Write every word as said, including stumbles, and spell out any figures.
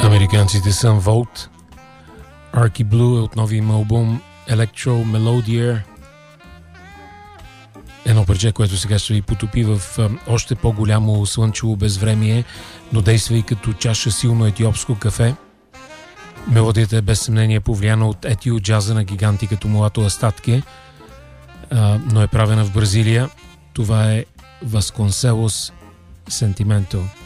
Американците са Volt. Arky Blue е от новия им албум Electro Melodier. Едно парче, което сега ще ви потопи в още по-голямо слънчево безвремие, но действа и като чаша силно етиопско кафе. Мелодията е без съмнение повлияна от етио джаза на гиганти като Мулато Астатке, но е правена в Бразилия. Това е Vasconcelos Sentimento.